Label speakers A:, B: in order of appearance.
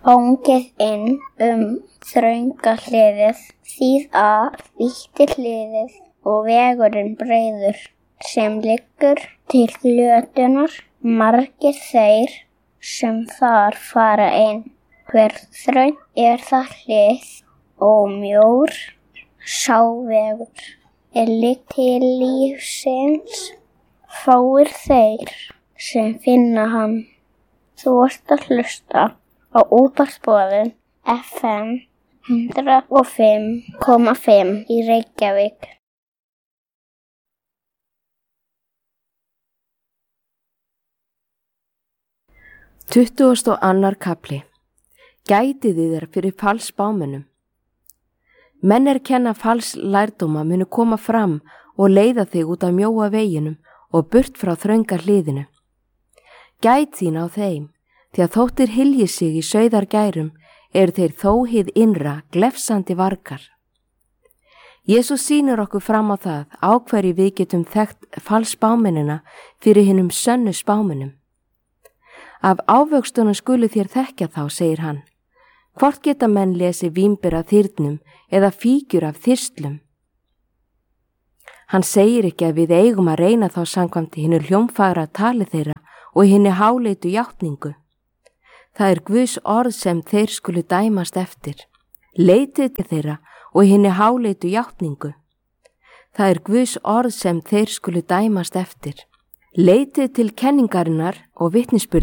A: Bóngið inn þrönga hliðið, vítti hliðið og vegurinn breiður, sem liggur til glötunar, margir þeir sem þar fara inn. Hver þröng það hlið og mjór sá vegur, liggur til lífsins, fáir þeir sem finna hann. Þú ert að hlusta á útvarpsboðun FM 105,5 í Reykjavík.
B: Tuttugasti og annar kafli. Gætið þér fyrir falsspámönnum. Menn kenna falslærdóma munu koma fram og leiða þig út af mjóa veginum og burt frá þrönga hliðinu. Gæt þín á þeim, því að þóttir hylji sig í sauðargærum þeir þó hið innra glefsandi vargar. Jesús sýnir okkur fram á það á hverju við getum þekkt falsspámennina fyrir hinum sönnu spámennum. Af ávöxtunum skulu þér þekkja þá, segir hann. Hvort geta menn lesi vínber af þyrnum eða fíkjur af þyrslum? Hann segir ekki að við eigum að reyna þá samkvæmt hinu hljómfagra tali þeirra og hinu háleitu játningu. Það Guðs orð sem þeir skulu dæmast eftir. Leitið til þeirra og hinu háleitu játningu. Það Guðs orð sem þeir skulu dæmast eftir. Leitið til kenningarinnar og vitnisburðar.